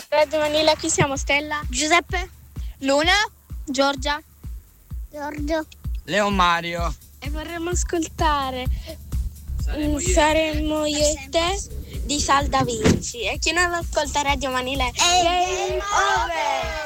Radio Manila, qui siamo Stella, Giuseppe, Luna, Giorgia, Giorgio, Leo Mario. e vorremmo ascoltare Saremmo io e te di Salda Vinci. E chi non ascolta Radio Manila è Game Over!